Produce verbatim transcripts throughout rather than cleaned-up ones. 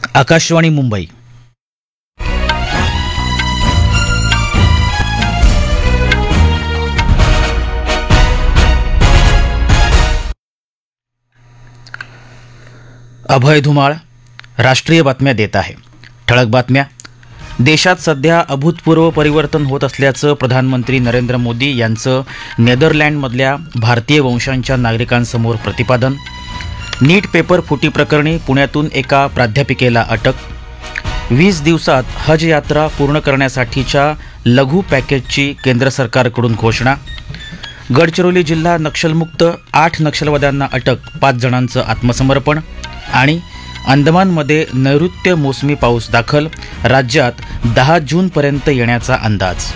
आकाशवाणी मुंबई. अभय धुमाळ राष्ट्रीय बातम्या देत आहे. ठळक बातम्या. देशात सध्या अभूतपूर्व परिवर्तन होत असल्याचं प्रधानमंत्री नरेंद्र मोदी यांचं नेदरलँडमधल्या भारतीय वंशांच्या नागरिकांसमोर प्रतिपादन. नीट पेपर फुटी प्रकरणी पुण्यातून एका प्राध्यापिकेला अटक. वीस दिवसात हज यात्रा पूर्ण करण्यासाठीच्या लघु पॅकेजची केंद्र सरकारकडून घोषणा. गडचिरोली जिल्हा नक्षलमुक्त, आठ नक्षलवाद्यांना अटक, पाच जणांचं आत्मसमर्पण. आणि अंदमानमध्ये नैऋत्य मोसमी पाऊस दाखल, राज्यात दहा जूनपर्यंत येण्याचा अंदाज.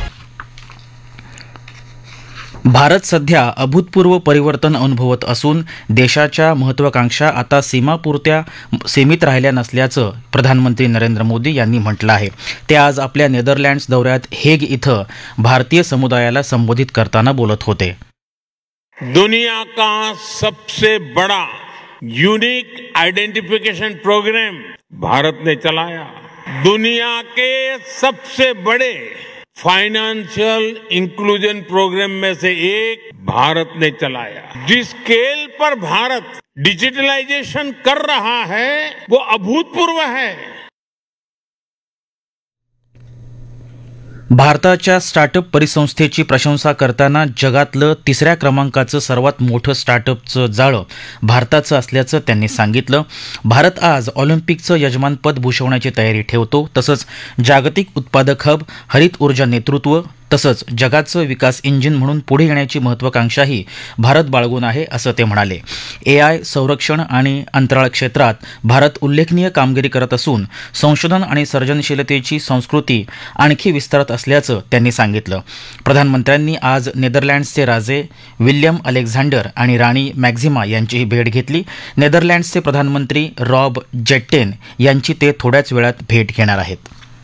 भारत सध्या अभूतपूर्व परिवर्तन अनुभवत असून देशाच्या महत्त्वाकांक्षा आता सीमापुरत्या सीमित राहिल्या नसल्याचं प्रधानमंत्री नरेंद्र मोदी यांनी म्हटलं आहे. ते आज आपल्या नेदरलँड्स दौऱ्यात हेग इथं भारतीय समुदायाला संबोधित करताना बोलत होते. दुनिया का सबसे बड़ा यूनिक आइडेंटिफिकेशन प्रोग्राम भारत ने चलाया. दुनिया के सबसे बड़े फाइनेंशियल इंक्लूजन प्रोग्राम में से एक भारत ने चलाया. जिस स्केल पर भारत डिजिटलाइजेशन कर रहा है वो अभूतपूर्व है. भारताच्या स्टार्टअप परिसंस्थेची प्रशंसा करताना जगातलं तिसऱ्या क्रमांकाचं सर्वात मोठं स्टार्टअपचं जाळं भारताचं असल्याचं त्यांनी सांगितलं. भारत आज ऑलिम्पिकचं यजमानपद भूषवण्याची तयारी ठेवतो. तसंच जागतिक उत्पादक हब, हरित ऊर्जा नेतृत्व तसंच जगाचं विकास इंजिन म्हणून पुढे येण्याची महत्त्वाकांक्षाही भारत बाळगून आहे, असं ते म्हणाले. ए आय, संरक्षण आणि अंतराळ क्षेत्रात भारत उल्लेखनीय कामगिरी करत असून संशोधन आणि सर्जनशीलतेची संस्कृती आणखी विस्तारत असल्याचं त्यांनी सांगितलं. प्रधानमंत्र्यांनी आज नेदरलँड्सचे राजे विल्यम अलेक्झांडर आणि राणी मॅक्झिमा यांचीही भेट घेतली. नेदरलँड्सचे प्रधानमंत्री रॉब जेट्टेन यांची ते थोड्याच वेळात भेट घेणार आहेत.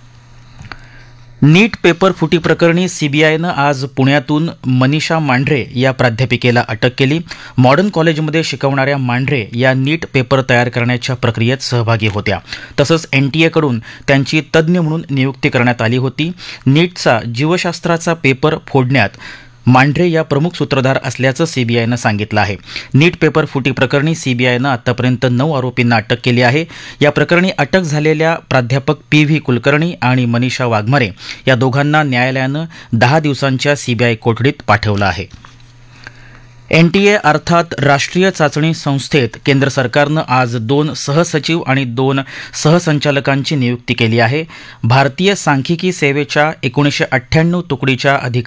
नीट पेपर फुटी प्रकरणी सीबीआयनं आज पुण्यातून मनीषा मांढरे या प्राध्यापिकेला अटक केली. मॉडर्न कॉलेजमध्ये शिकवणाऱ्या मांढरे या नीट पेपर तयार करण्याच्या प्रक्रियेत सहभागी होत्या. तसंच एनटीएकडून त्यांची तज्ज्ञ म्हणून नियुक्ती करण्यात आली होती. नीटचा जीवशास्त्राचा पेपर फोडण्यात मांढरे या प्रमुख सूत्रधार असल्याचं सीबीआयनं सांगितलं आहे. नीट पेपर फुटी प्रकरणी सीबीआयनं आतापर्यंत नऊ आरोपींना अटक केली आहे. या प्रकरणी अटक झालेल्या प्राध्यापक पी व्ही कुलकर्णी आणि मनीषा वाघमारे या दोघांना न्यायालयानं दहा दिवसांच्या सीबीआय कोठडीत पाठवलं आहे. एनटीए अर्थात राष्ट्रीय चाचणी संस्थेत केंद्र सरकारनं आज दोन सहसचिव आणि दोन सहसंचालकांची नियुक्ती केली आहे. भारतीय सांख्यिकी सेवेच्या एकोणीसशे अठ्ठ्याण्णव तुकडीच्या अधिका